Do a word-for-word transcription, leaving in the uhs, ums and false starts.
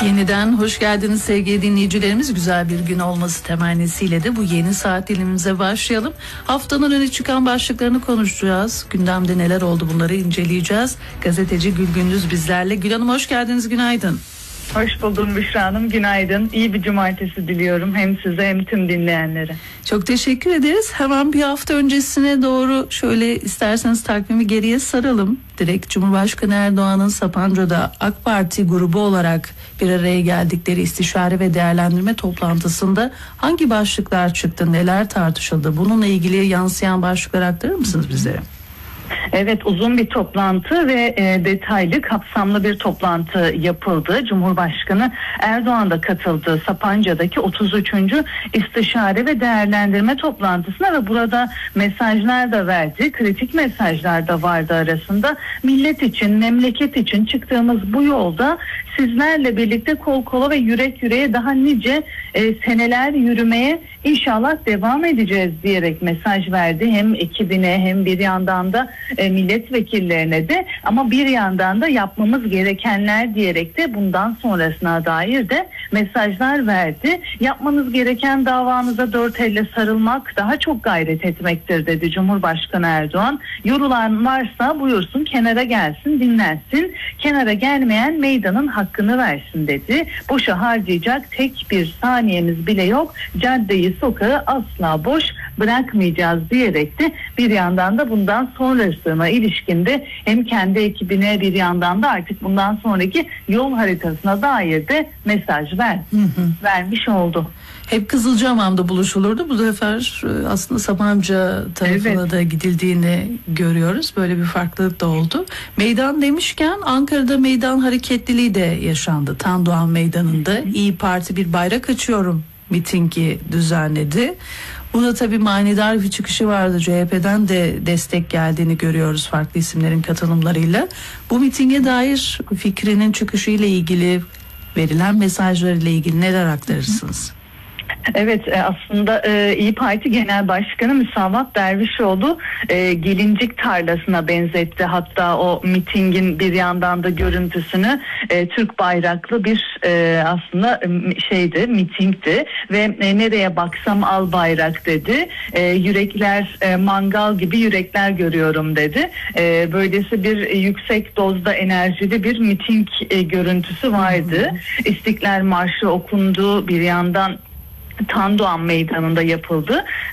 Yeniden hoş geldiniz sevgili dinleyicilerimiz. Güzel bir gün olması temennisiyle de bu yeni saat dilimimize başlayalım. Haftanın öne çıkan başlıklarını konuşacağız. Gündemde neler oldu bunları inceleyeceğiz. Gazeteci Gül Gündüz bizlerle. Gül Hanım hoş geldiniz, günaydın. Hoş buldum Büşra Hanım, günaydın. İyi bir cumartesi diliyorum hem size hem tüm dinleyenlere. Çok teşekkür ederiz. Hemen bir hafta öncesine doğru şöyle isterseniz takvimi geriye saralım. Direkt Cumhurbaşkanı Erdoğan'ın Sapanca'da AK Parti grubu olarak bir araya geldikleri istişare ve değerlendirme toplantısında hangi başlıklar çıktı, neler tartışıldı? Bununla ilgili yansıyan başlıklar aktarır mısınız bizlere? Evet, uzun bir toplantı ve e, detaylı, kapsamlı bir toplantı yapıldı. Cumhurbaşkanı Erdoğan da katıldı Sapanca'daki otuz üçüncü istişare ve değerlendirme toplantısına ve burada mesajlar da verdi. Kritik mesajlar da vardı arasında. Millet için, memleket için çıktığımız bu yolda sizlerle birlikte kol kola ve yürek yüreğe daha nice e, seneler yürümeye inşallah devam edeceğiz diyerek mesaj verdi. Hem ekibine hem bir yandan da e, milletvekillerine de, ama bir yandan da yapmamız gerekenler diyerek de bundan sonrasına dair de mesajlar verdi. Yapmanız gereken davanıza dört elle sarılmak, daha çok gayret etmektir dedi Cumhurbaşkanı Erdoğan. Yorulan varsa buyursun kenara gelsin, dinlensin. Kenara gelmeyen meydanın hakkını versin dedi. Boşa harcayacak tek bir saniyemiz bile yok. Caddeyi, sokağı asla boş bırakmayacağız diyerek de bir yandan da bundan sonrasına ilişkinde hem kendi ekibine bir yandan da artık bundan sonraki yol haritasına dair de mesaj ver, hı hı. vermiş oldu. Hep Kızılcahamam'da buluşulurdu. Bu sefer aslında Sapanca tarafına evet. da gidildiğini görüyoruz. Böyle bir farklılık da oldu. Meydan demişken Ankara'da meydan hareketliliği de yaşandı. Tandoğan Meydanı'nda İYİ Parti bir bayrak açıyorum mitingi düzenledi. Buna tabii manidar bir çıkışı vardı. C H P'den de destek geldiğini görüyoruz farklı isimlerin katılımlarıyla. Bu mitinge dair fikrinin çıkışıyla ilgili, verilen mesajlarıyla ilgili neler aktarırsınız? Evet, aslında e, İYİ Parti Genel Başkanı Müsavat Dervişoğlu e, gelincik tarlasına benzetti. Hatta o mitingin bir yandan da görüntüsünü e, Türk bayraklı bir e, aslında şeydi, mitingdi ve e, nereye baksam al bayrak dedi. E, yürekler e, mangal gibi yürekler görüyorum dedi. E, böylesi bir e, yüksek dozda enerjili bir miting e, görüntüsü vardı. İstiklal Marşı okundu, bir yandan Tandoğan Meydanı'nda yapıldı.